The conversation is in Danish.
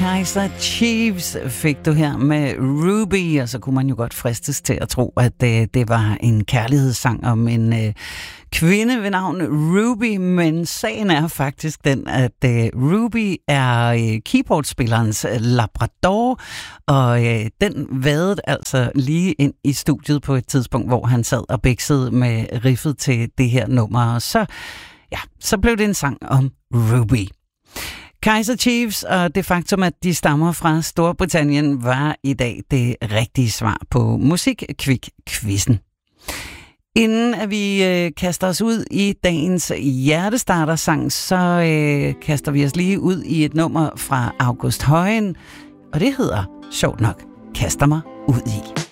Kaiser Chiefs fik du her med Ruby, og så kunne man jo godt fristes til at tro, at det var en kærlighedssang om en kvinde ved navn Ruby, men sagen er faktisk den, at Ruby er keyboardspillerens labrador, og den vadede altså lige ind i studiet på et tidspunkt, hvor han sad og bæksede med riffet til det her nummer, og så blev det en sang om Ruby. Kaiser Chiefs og det faktum, at de stammer fra Storbritannien, var i dag det rigtige svar på Musikkvik-quizzen. Inden at vi kaster os ud i dagens hjertestartersang, så kaster vi os lige ud i et nummer fra August Højen, og det hedder sjovt nok Kaster mig ud i.